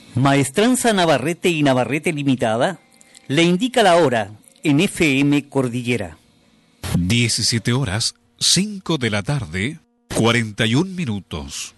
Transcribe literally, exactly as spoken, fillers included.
Maestranza Navarrete y Navarrete Limitada le indica la hora en F M Cordillera. diecisiete horas, cinco de la tarde, cuarenta y un minutos.